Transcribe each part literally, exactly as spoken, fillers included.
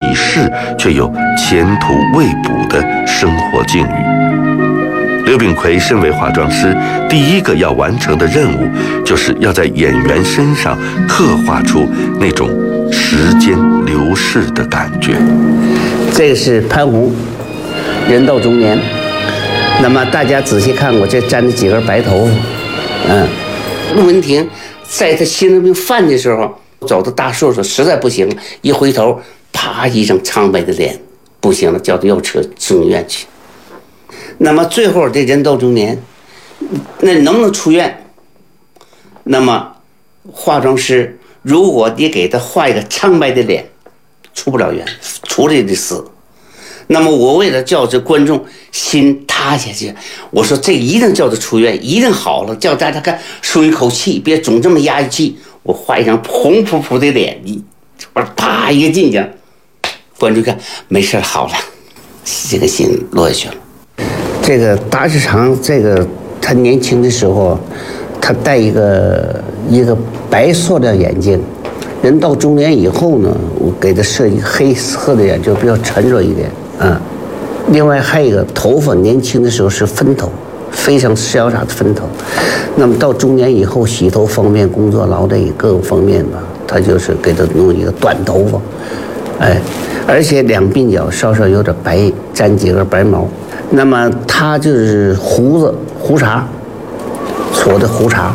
已逝却又前途未卜的生活境遇。刘秉奎身为化妆师，第一个要完成的任务，就是要在演员身上刻画出那种时间流逝的感觉。 这个是潘虹，人到中年。那么大家仔细看，我这粘着几根白头发。嗯，陆文婷在他心脏病犯的时候，走到大树上，实在不行，一回头，啪，一张苍白的脸，不行了，叫他要车送医院去。那么最后这人到中年，那能不能出院？那么化妆师，如果你给他画一个苍白的脸，出不了院，出来得死。那么我为了叫这观众心塌下去，我说这一定叫他出院，一定好了，叫大家看舒一口气，别总这么压抑气。我画一张红扑扑的脸，你啪一个近景，观众看没事好了，这个心落下去了。这个达志长，这个他年轻的时候，他戴一个一个白塑料眼镜。人到中年以后呢，我给他设计黑色的眼镜，比较沉着一点。嗯，另外还有一个头发，年轻的时候是分头，非常潇洒的分头。那么到中年以后，洗头方面、工作劳累各个方面吧，他就是给他弄一个短头发，哎，而且两鬓角稍稍有点白，沾几根白毛。那么他就是胡子胡茬，搓的胡茬。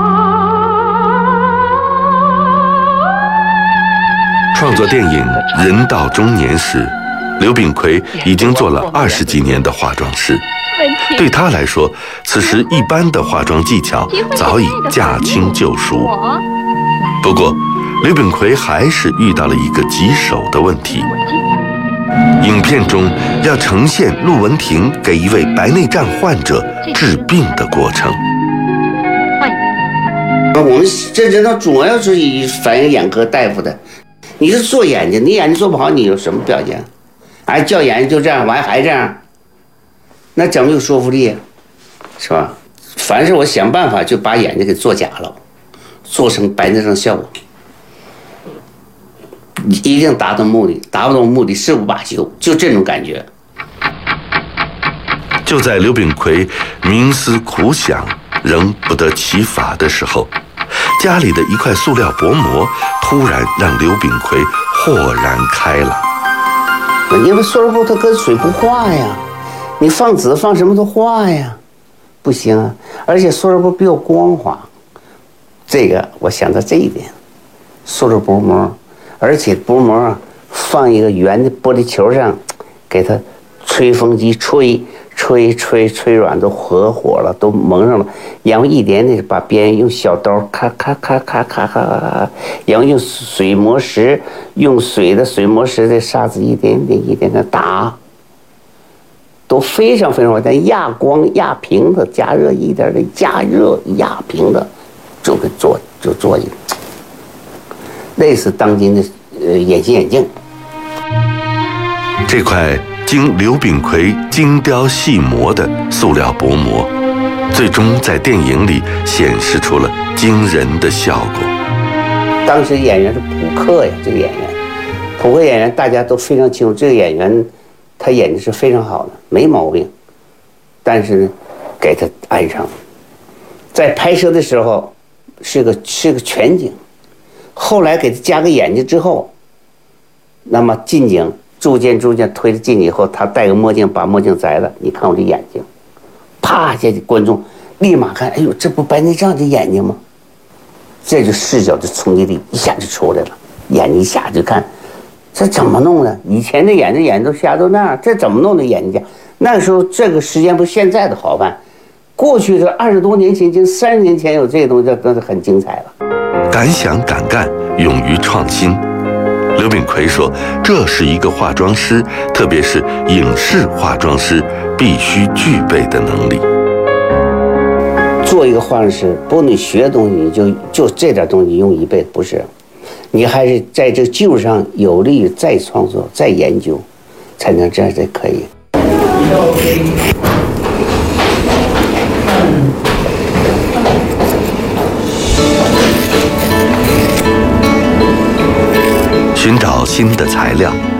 创作电影《人到中年》时，刘秉奎已经做了二十几年的化妆师。对他来说，此时一般的化妆技巧早已驾轻就熟。不过，刘秉奎还是遇到了一个棘手的问题。影片中要呈现陆文婷给一位白内障患者治病的过程。 我们这人呢，主要是以反映眼科大夫的。你是做眼睛，你眼睛做不好，你有什么表现？哎，叫眼睛就这样，完还这样，那怎么有说服力？是吧？凡是我想办法就把眼睛给做假了，做成白内障效果，一定达到目的，达不到目的誓不罢休，就这种感觉。 就在刘秉奎冥思苦想仍不得其法的时候，家里的一块塑料薄膜突然让刘秉奎豁然开朗。 因为塑料布它跟水不化呀，你放纸放什么都化呀，不行啊。而且塑料布比较光滑，这个我想到这一点，塑料薄膜，而且薄膜放一个圆的玻璃球上，给它吹风机吹。吹吹吹软都合火了，都蒙上了，然后一点点把边用小刀咔咔咔咔咔咔咔，然后用水磨石，用水的水磨石的沙子一点点一点点打，都非常非常好，但压光压平的，加热一点的加热压平的，就给做就做一个，类似当今的呃隐形眼镜。 这块经刘秉奎精雕细磨的塑料薄膜，最终在电影里显示出了惊人的效果。 当时演员是普克呀，这个演员，普克演员大家都非常清楚，这个演员他演的是非常好的，没毛病。但是呢，给他安上，在拍摄的时候是个是个全景，后来给他加个眼睛之后，那么近景。逐渐逐渐推着进去以后，他戴个墨镜，把墨镜摘了。你看我这眼睛，啪一下，观众立马看，哎呦，这不白内障的眼睛吗？这就视角的冲击力一下就出来了，眼睛一下就看，这怎么弄的？以前的眼睛眼睛都瞎都那样，这怎么弄的眼睛？那个时候这个时间不是现在的好办，过去的二十多年前，就三十年前有这个东西，那是很精彩了。 敢想敢干，勇于创新。刘秉奎说，这是一个化妆师，特别是影视化妆师必须具备的能力。 做一个化妆师，不你学的东西你就就这点东西用一辈子，不是，你还是在这基础上有利于再创作、再研究，才能这样才可以。 寻找新的材料，